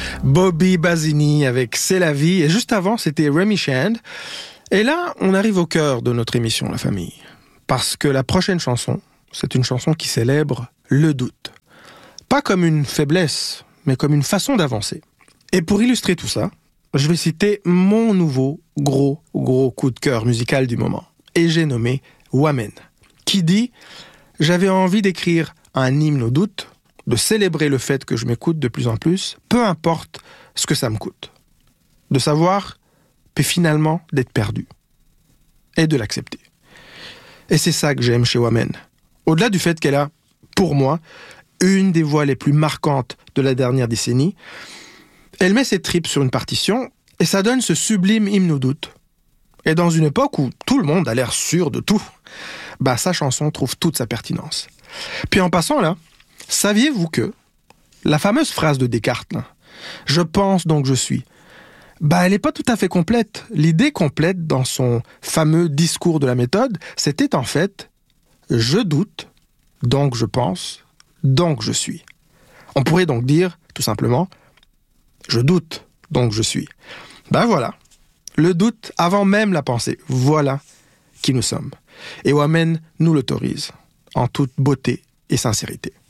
Bobby Basini avec C'est la vie. Et juste avant, c'était Remy Shand. Et là, on arrive au cœur de notre émission, la famille. Parce que la prochaine chanson, c'est une chanson qui célèbre le doute. Pas comme une faiblesse, mais comme une façon d'avancer. Et pour illustrer tout ça, je vais citer mon nouveau gros coup de cœur musical du moment. Et j'ai nommé Wamen, qui dit « J'avais envie d'écrire un hymne au doute, de célébrer le fait que je m'écoute de plus en plus, peu importe ce que ça me coûte. De savoir, puis finalement d'être perdu. Et de l'accepter. » Et c'est ça que j'aime chez Wamen. Au-delà du fait qu'elle a, pour moi, une des voix les plus marquantes de la dernière décennie, elle met ses tripes sur une partition et ça donne ce sublime hymne au doute. Et dans une époque où tout le monde a l'air sûr de tout, sa chanson trouve toute sa pertinence. Puis en passant là, saviez-vous que la fameuse phrase de Descartes, là, « Je pense donc je suis », elle n'est pas tout à fait complète. L'idée complète dans son fameux discours de la méthode, c'était en fait « Je doute, donc je pense, donc je suis ». On pourrait donc dire, tout simplement, « Je doute, donc je suis ». Voilà, le doute avant même la pensée, voilà qui nous sommes. Et Wamen nous l'autorise, en toute beauté et sincérité.